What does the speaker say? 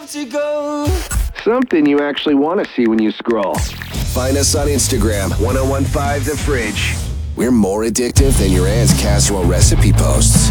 have to go. Something you actually want to see when you scroll. Find us on Instagram, 1015 The Fridge. We're more addictive than your aunt's casserole recipe posts.